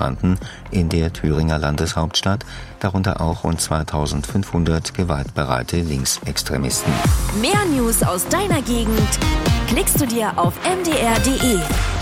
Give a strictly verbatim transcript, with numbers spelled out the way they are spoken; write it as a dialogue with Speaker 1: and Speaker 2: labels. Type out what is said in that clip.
Speaker 1: Demonstranten in der Thüringer Landeshauptstadt, darunter auch rund zweitausendfünfhundert gewaltbereite Linksextremisten.
Speaker 2: Mehr News aus deiner Gegend klickst du dir auf m d r punkt d e.